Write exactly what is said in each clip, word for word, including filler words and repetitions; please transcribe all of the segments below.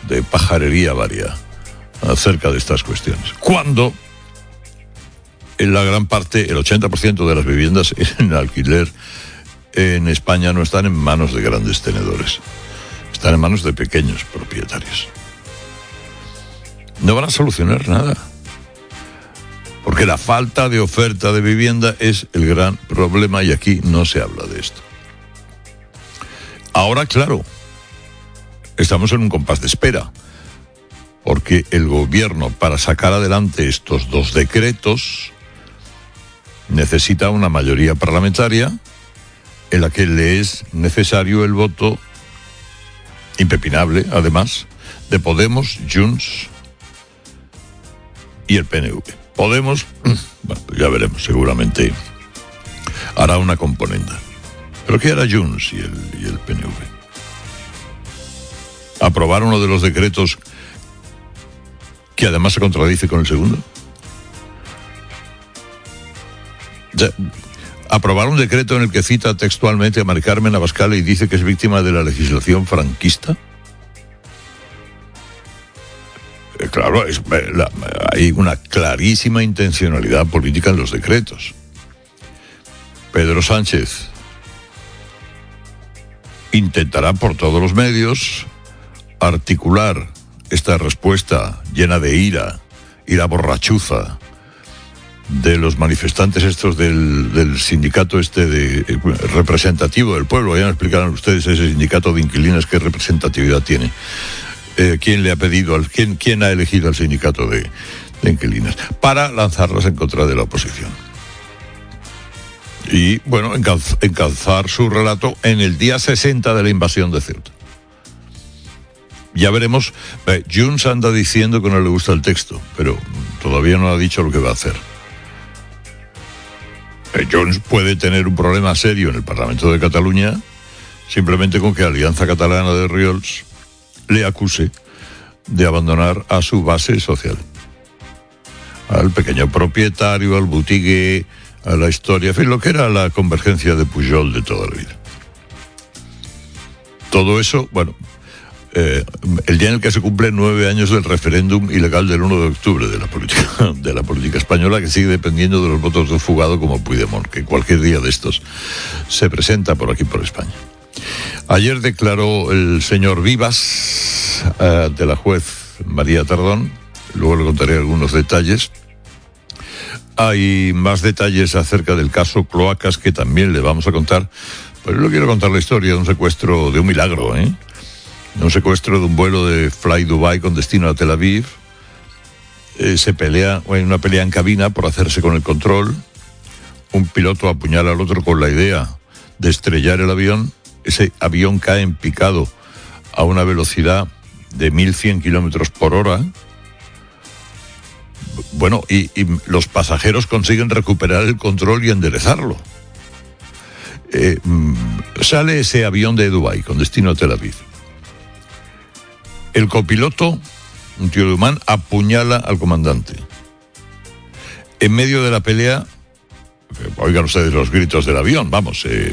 de pajarería varia acerca de estas cuestiones. Cuando en la gran parte, el ochenta por ciento de las viviendas en alquiler en España no están en manos de grandes tenedores, están en manos de pequeños propietarios. No van a solucionar nada, porque la falta de oferta de vivienda es el gran problema y aquí no se habla de esto. Ahora, claro, estamos en un compás de espera, porque el gobierno, para sacar adelante estos dos decretos, necesita una mayoría parlamentaria en la que le es necesario el voto impepinable, además, de Podemos, Junts y el P N V. Podemos, bueno, ya veremos, seguramente hará una componenda. ¿Pero qué hará Junts y el, y el P N V? ¿Aprobar uno de los decretos que además se contradice con el segundo? Ya, aprobar un decreto en el que cita textualmente a Mari Carmen Abascal y dice que es víctima de la legislación franquista. Eh, claro, es, la, hay una clarísima intencionalidad política en los decretos. Pedro Sánchez intentará por todos los medios articular esta respuesta llena de ira y la borrachuza de los manifestantes estos del, del sindicato este de eh, representativo del pueblo. Ya me explicarán ustedes ese sindicato de inquilinos qué representatividad tiene. Eh, ¿Quién le ha pedido, al, quién, quién ha elegido al sindicato de, de inquilinas? Para lanzarlas en contra de la oposición. Y, bueno, encalz, encalzar su relato en el día sesenta de la invasión de Ceuta. Ya veremos. Eh, Junts anda diciendo que no le gusta el texto, pero todavía no ha dicho lo que va a hacer. Eh, Junts puede tener un problema serio en el Parlamento de Cataluña simplemente con que Alianza Catalana de Riols le acuse de abandonar a su base social, al pequeño propietario, al boutique, a la historia, en fin, lo que era la convergencia de Pujol de toda la vida. Todo eso, bueno, eh, el día en el que se cumplen nueve años del referéndum ilegal del uno de octubre de la política de la política española, que sigue dependiendo de los votos de un fugado como Puigdemont, que cualquier día de estos se presenta por aquí por España. Ayer declaró el señor Vivas uh, de la juez María Tardón, luego le contaré algunos detalles. Hay más detalles acerca del caso Cloacas que también le vamos a contar, pero yo quiero contar la historia de un secuestro, de un milagro, ¿eh? De un secuestro de un vuelo de Fly Dubai con destino a Tel Aviv. Eh, se pelea, hay una pelea en cabina por hacerse con el control. Un piloto apuñala al otro con la idea de estrellar el avión. Ese avión cae en picado a una velocidad de mil cien kilómetros por hora. Bueno, y, y los pasajeros consiguen recuperar el control y enderezarlo. Eh, sale ese avión de Dubái con destino a Tel Aviv. El copiloto, un tío de Humán, apuñala al comandante. En medio de la pelea, oigan ustedes los gritos del avión, vamos. Eh.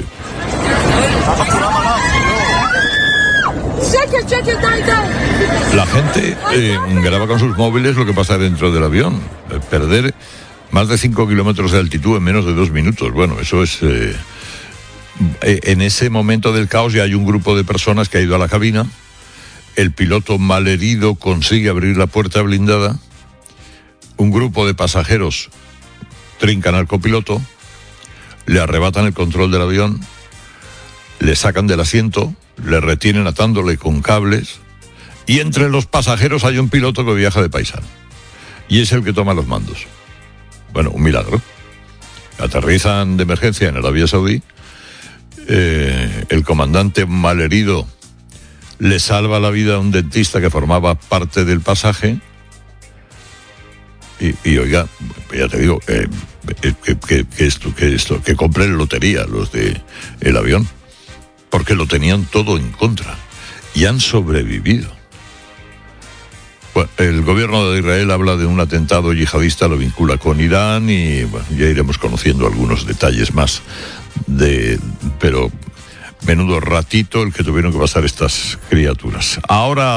La gente eh, graba con sus móviles lo que pasa dentro del avión. Eh, perder más de cinco kilómetros de altitud en menos de dos minutos. Bueno, eso es... Eh, en ese momento del caos ya hay un grupo de personas que ha ido a la cabina. El piloto malherido consigue abrir la puerta blindada. Un grupo de pasajeros trincan al copiloto, le arrebatan el control del avión, le sacan del asiento, le retienen atándole con cables, y entre los pasajeros hay un piloto que viaja de paisano, y es el que toma los mandos. Bueno, un milagro. Aterrizan de emergencia en Arabia Saudí. Eh, el comandante malherido le salva la vida a un dentista que formaba parte del pasaje. Y, y oiga, ya te digo, eh, que, que, que esto, que esto, que compren lotería los de el avión, porque lo tenían todo en contra y han sobrevivido. Bueno, el gobierno de Israel habla de un atentado yihadista, lo vincula con Irán y bueno, ya iremos conociendo algunos detalles más de, pero menudo ratito el que tuvieron que pasar estas criaturas. Ahora